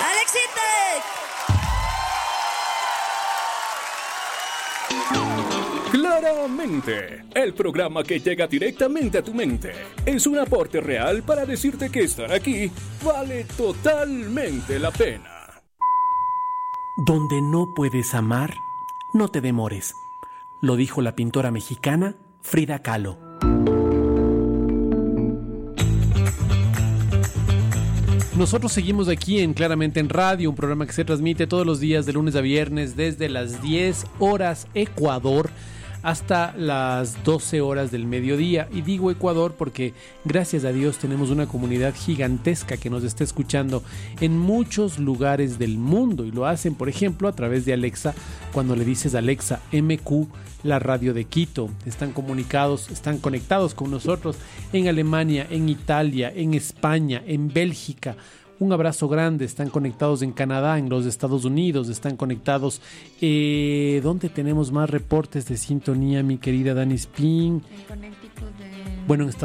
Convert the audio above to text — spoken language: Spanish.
Claramente, el programa que llega directamente a tu mente es un aporte real para decirte que estar aquí vale totalmente la pena. Donde no puedes amar, no te demores. Lo dijo la pintora mexicana Frida Kahlo. Nosotros seguimos aquí en Claramente en Radio, un programa que se transmite todos los días de lunes a viernes desde las 10 horas Ecuador hasta las 12 horas del mediodía. Y digo Ecuador porque gracias a Dios tenemos una comunidad gigantesca que nos está escuchando en muchos lugares del mundo y lo hacen, por ejemplo, a través de Alexa. Cuando le dices Alexa, MQ, la radio de Quito, están conectados con nosotros en Alemania, en Italia, en España, en Bélgica. Un abrazo grande, están conectados en Canadá, en los Estados Unidos, están conectados. ¿Dónde tenemos más reportes de sintonía, mi querida Dani Spin? En Connecticut. Bueno, en Estados